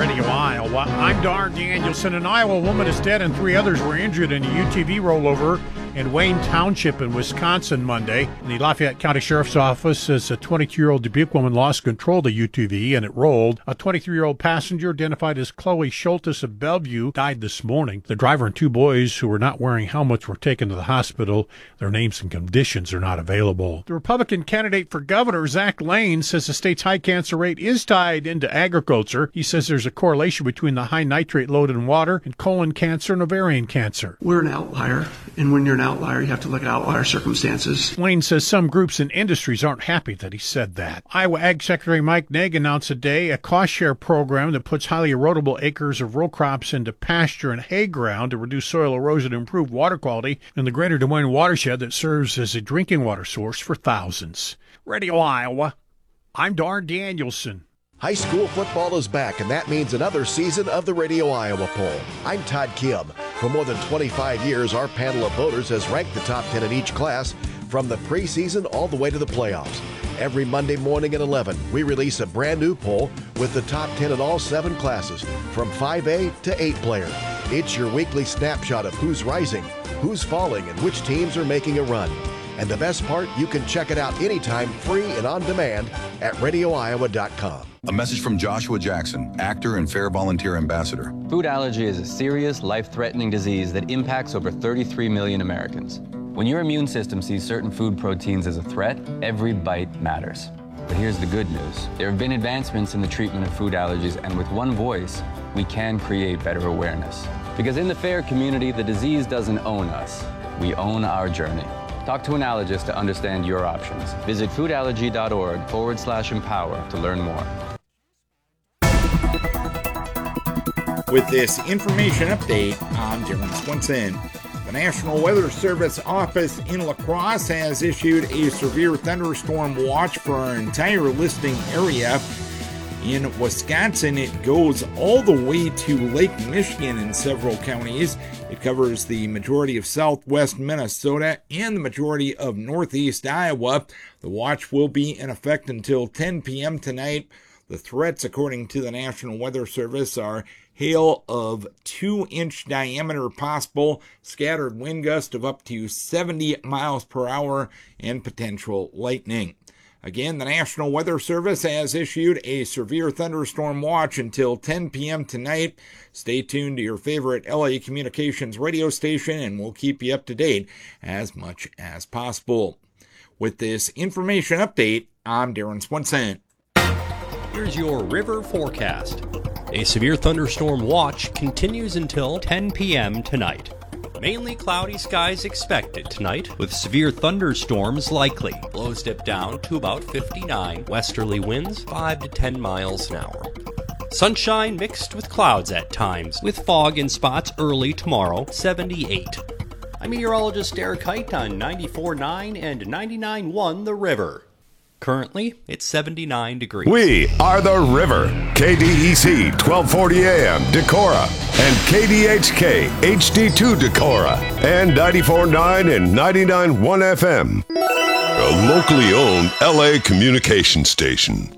Radio Iowa. I'm Dar Danielson. An Iowa woman is dead and 3 others were injured in a UTV rollover in Wayne Township in Wisconsin Monday. The Lafayette County Sheriff's Office says a 22-year-old Dubuque woman lost control of the UTV and it rolled. A 23-year-old passenger identified as Chloe Schultes of Bellevue died this morning. The driver and 2 boys who were not wearing helmets were taken to the hospital. Their names and conditions are not available. The Republican candidate for governor, Zach Lane, says the state's high cancer rate is tied into agriculture. He says there's a correlation between the high nitrate load in water and colon cancer and ovarian cancer. We're an outlier, and when you're an outlier, you have to look at outlier circumstances. Lane says some groups and industries aren't happy that he said that. Iowa Ag Secretary Mike Naig announced today a cost-share program that puts highly erodible acres of row crops into pasture and hay ground to reduce soil erosion and improve water quality in the greater Des Moines watershed that serves as a drinking water source for thousands. Radio Iowa, I'm Dar Danielson. High school football is back, and that means another season of the Radio Iowa Poll. I'm Todd Kim. For more than 25 years, our panel of voters has ranked the top 10 in each class, from the preseason all the way to the playoffs. Every Monday morning at 11, we release a brand new poll with the top 10 in all 7 classes, from 5A to 8 player. It's your weekly snapshot of who's rising, who's falling, and which teams are making a run. And the best part, you can check it out anytime, free and on demand at radioiowa.com. A message from Joshua Jackson, actor and Fair Volunteer Ambassador. Food allergy is a serious, life-threatening disease that impacts over 33 million Americans. When your immune system sees certain food proteins as a threat, every bite matters. But here's the good news. There have been advancements in the treatment of food allergies, and with one voice, we can create better awareness. Because in the FAIR community, the disease doesn't own us. We own our journey. Talk to an allergist to understand your options. Visit foodallergy.org/empower to learn more. With this information update, I'm Darren Swinson. The National Weather Service office in La Crosse has issued a severe thunderstorm watch for our entire listing area. In Wisconsin, it goes all the way to Lake Michigan in several counties. It covers the majority of southwest Minnesota and the majority of northeast Iowa. The watch will be in effect until 10 p.m. tonight. The threats, according to the National Weather Service, are hail of 2-inch diameter possible, scattered wind gust of up to 70 miles per hour, and potential lightning. Again, the National Weather Service has issued a severe thunderstorm watch until 10 p.m. tonight. Stay tuned to your favorite LA Communications radio station, and we'll keep you up to date as much as possible. With this information update, I'm Darren Swinson. Here's your river forecast. A severe thunderstorm watch continues until 10 p.m. tonight. Mainly cloudy skies expected tonight, with severe thunderstorms likely. Lows dip down to about 59. Westerly winds 5 to 10 miles an hour. Sunshine mixed with clouds at times, with fog in spots early tomorrow, 78. I'm meteorologist Derek Height on 94.9 and 99.1 The River. Currently, it's 79 degrees. We are The River, KDEC 1240 AM, Decorah, and KDHK HD2 Decorah, and 94.9 and 99.1 FM. A locally owned LA communication station.